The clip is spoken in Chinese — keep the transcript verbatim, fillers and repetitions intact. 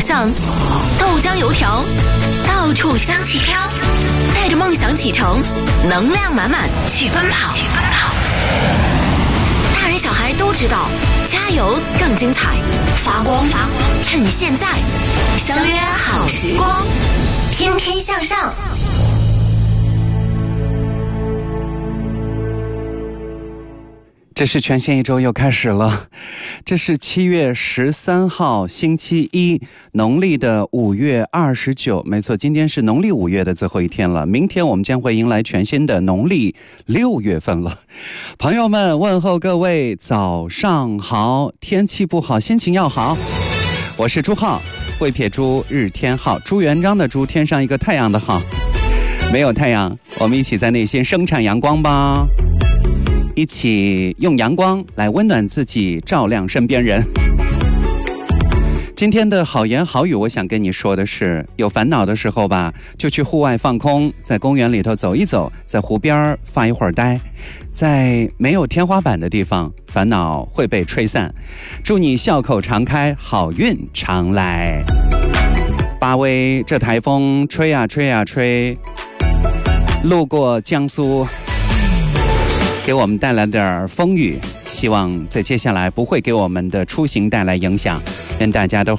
向，豆浆油条，到处香气飘，带着梦想启程，能量满满去奔跑。大人小孩都知道，加油更精彩，发光趁现在，相约好时光，天天向上。 这是全新一周又开始了，这是七月十三号星期一，农历的五月二十九，没错，今天是农历五月的最后一天了，明天我们将会迎来全新的农历六月份了。朋友们，问候各位早上好，天气不好心情要好，我是朱浩，未撇猪日天浩，朱元璋的朱，天上一个太阳的浩，没有太阳，我们一起在内心生产阳光吧，一起用阳光来温暖自己，照亮身边人。今天的好言好语，我想跟你说的是，有烦恼的时候吧，就去户外放空，在公园里头走一走，在湖边发一会儿呆，在没有天花板的地方，烦恼会被吹散。祝你笑口常开，好运常来。巴威这台风吹啊吹啊吹，路过江苏，给我们带来点风雨，希望在接下来不会给我们的出行带来影响，愿大家都